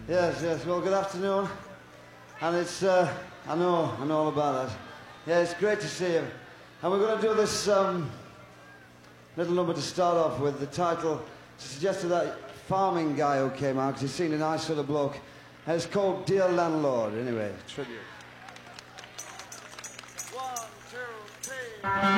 Yes, yes. Well, good afternoon. And it's, I know all about it. Yeah, it's great to see you. And we're going to do this little number to start off with. The title suggested that farming guy who came out, because he's seen a nice sort of bloke. And it's called Dear Landlord, anyway, tribute. 1, 2, 3...